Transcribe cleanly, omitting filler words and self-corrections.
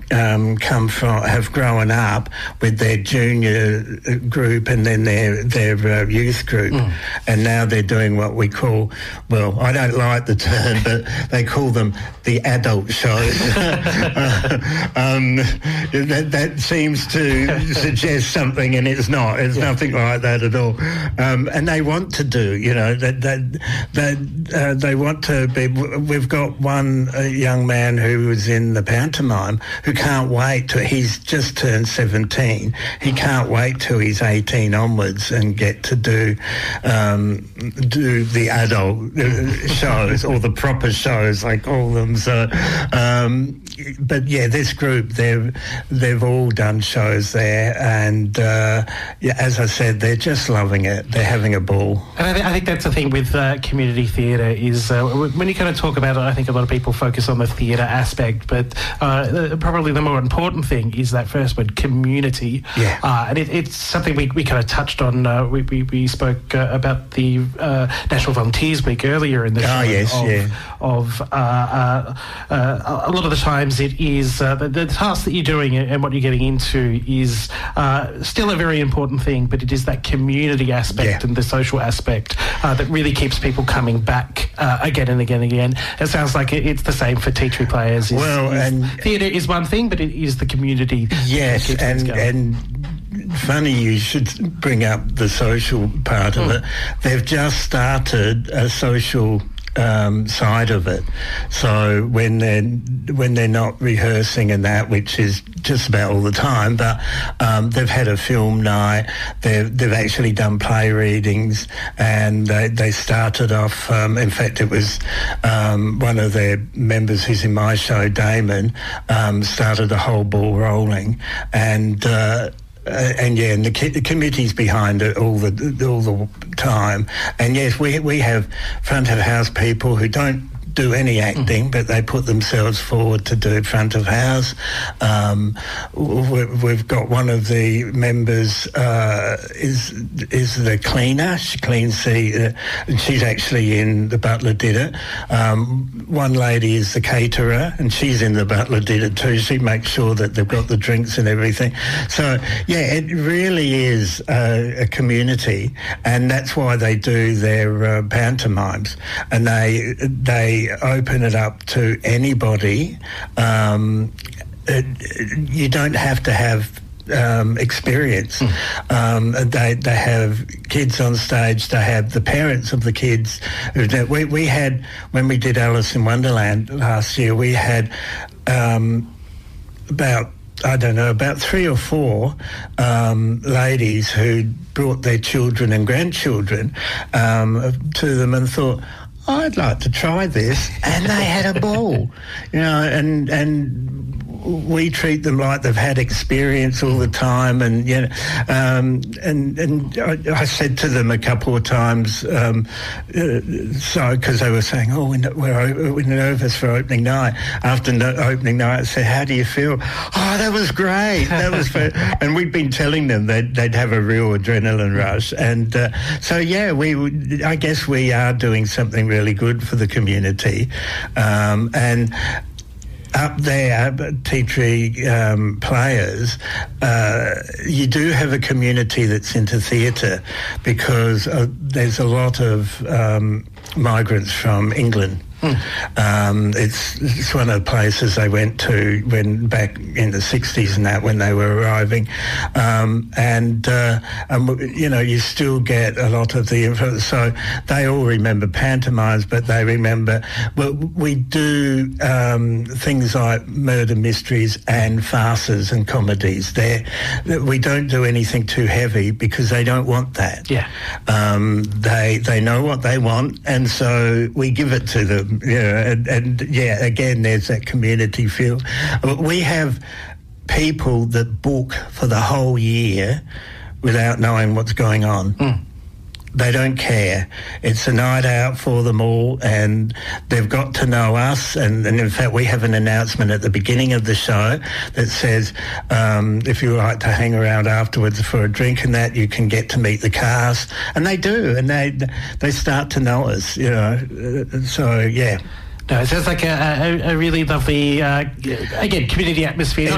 have grown up with their junior group and then their youth group, and now they're doing what we call, well, I don't like the term, but they call them the adult shows. That seems to suggest something, and it's not. It's nothing like that at all. And they want to do, they want to be. We've got one young man who was in the pantomime who can't wait till he's just turned 17. He can't wait till he's 18 onwards and get to do the adult shows, or the proper shows, I call them. So, but yeah, this group, they've all done shows there, and as I said, they're just loving it. They're having a ball. And I think that's the thing with community theatre is when you kind of talk about it, I think a lot of people focus on the theatre aspect, but probably the more important thing is that first word, community. Yeah. And it's something we kind of touched on. We spoke about the National Volunteers Week earlier in the show. Oh, yes, a lot of the times it is the task that you're doing and what you're getting into is still a very important thing, but it is that community aspect and the social aspect that really keeps people coming back again and again and again. It sounds like it's the same for Tea Tree Players. And theatre is one thing, but it is the community. Yes, and funny you should bring up the social part of it. They've just started a social side of it. So when they're not rehearsing and that, which is just about all the time, but they've had a film night. They've actually done play readings, and they started off. In fact, it was one of their members who's in my show, Damon, started the whole ball rolling, and the committee's behind it all the time. And yes, we have front of house people who don't do any acting, but they put themselves forward to do front of house. We've got one of the members is the cleaner. She cleans and she's actually in The Butler Did It. One lady is the caterer, and she's in The Butler Did It too. She makes sure that they've got the drinks and everything. So yeah, it really is a community, and that's why they do their pantomimes, and they open it up to anybody. You don't have to have experience. They have kids on stage. They have the parents of the kids. We had, when we did Alice in Wonderland last year, we had about 3 or 4 ladies who brought their children and grandchildren to them and thought, I'd like to try this, and they had a ball, and we treat them like they've had experience all the time, and and I said to them a couple of times, because they were saying, we're nervous for opening night. After opening night, I said, how do you feel? Oh, that was great. That was and we'd been telling them they'd have a real adrenaline rush, and I guess we are doing something really good for the community, and up there, Tea Tree Players, you do have a community that's into theatre, because there's a lot of migrants from England. It's one of the places they went to when back in the 60s and that, when they were arriving, you still get a lot of the influence. So they all remember pantomimes, but they remember, we do things like murder mysteries and farces and comedies. We don't do anything too heavy because they don't want that. Yeah. They know what they want, and so we give it to them. Again, there's that community feel. We have people that book for the whole year without knowing what's going on. They don't care. It's a night out for them all, and they've got to know us. And in fact, we have an announcement at the beginning of the show that says, if you like to hang around afterwards for a drink and that, you can get to meet the cast. And they do, and they start to know us, So, yeah. No, it sounds like a really lovely, again, community atmosphere.